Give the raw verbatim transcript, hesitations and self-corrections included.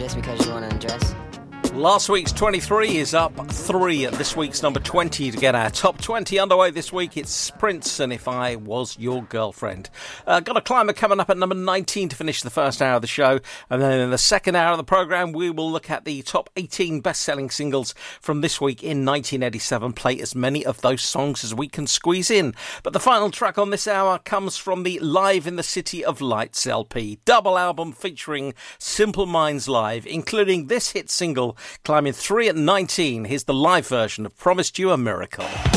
just because you want to undress? Last week's twenty-three is up three at this week's number twenty to get our top twenty underway this week. It's Prince and If I Was Your Girlfriend. Uh, got a climber coming up at number nineteen to finish the first hour of the show. And then in the second hour of the programme, we will look at the top eighteen best-selling singles from this week in nineteen eighty-seven. Play as many of those songs as we can squeeze in. But the final track on this hour comes from the Live in the City of Lights L P. Double album featuring Simple Minds Live, including this hit single, climbing three at nineteen. Here's the live version of Promised You a Miracle.